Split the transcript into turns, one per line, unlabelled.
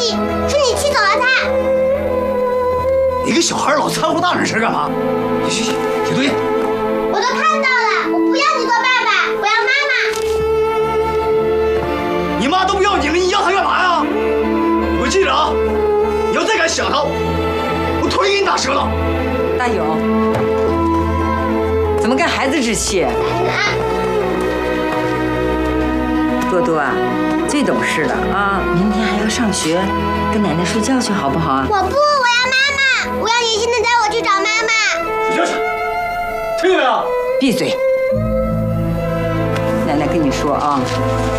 气，是你气走了他。
你个小孩老掺和大人事干嘛？去，写作业。
我都看到了，我不要你做爸爸，我要妈妈。
你妈都不要你了，你要她干嘛呀？我记着啊，你要再敢想她，我腿给你打折了。
大勇，怎么跟孩子置气？多多啊，最懂事了啊！明天还要上学，跟奶奶睡觉去好不好啊？
我不，我要妈妈，我要你现在带我去找妈妈。
睡觉去，听见没有？
闭嘴！奶奶跟你说啊。